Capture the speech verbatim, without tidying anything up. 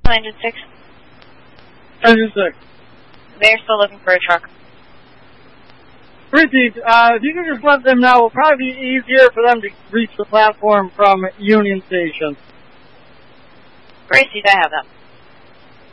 National Engine six. Engine six. They're still looking for a truck. Pretty, uh, if you can just let them know, it'll probably be easier for them to reach the platform from Union Station. Gracie, I have them.